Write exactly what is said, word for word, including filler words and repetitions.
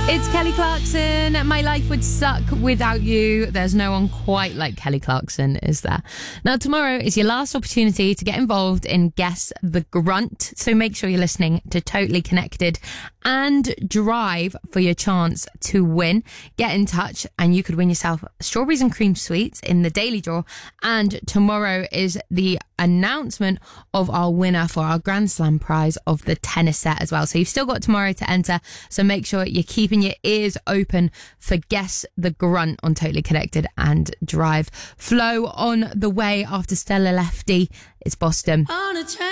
It's Kelly Clarkson. My life would suck without you. There's no one quite like Kelly Clarkson, is there? Now, tomorrow is your last opportunity to get involved in Guess the Grunt. So make sure you're listening to Totally Connected and drive for your chance to win. Get in touch and you could win yourself strawberries and cream sweets in the daily draw. And tomorrow is the announcement of our winner for our Grand Slam prize of the tennis set as well. So you've still got tomorrow to enter. So make sure you're keeping your ears open for Guess the Grunt on Totally Connected and drive. Flow on the way after Stella Lefty. It's Boston. On a train.